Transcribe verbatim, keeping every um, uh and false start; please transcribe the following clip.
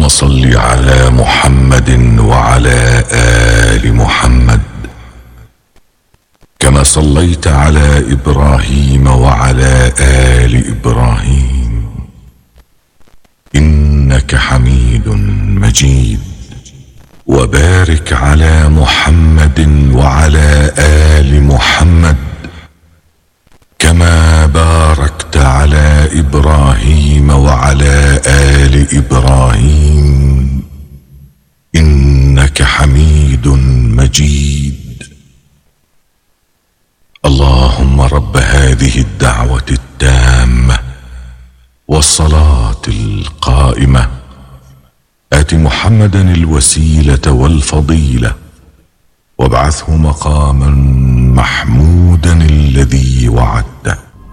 صل على محمد وعلى آل محمد كما صليت على إبراهيم وعلى آل إبراهيم إنك حميد مجيد. وبارك على محمد وعلى آل محمد كما باركت على إبراهيم وعلى آل إبراهيم إنك حميد مجيد. اللهم رب هذه الدعوة التامة والصلاة القائمة آت محمدا الوسيلة والفضيلة وابعثه مقاما محمودا الذي وعدته.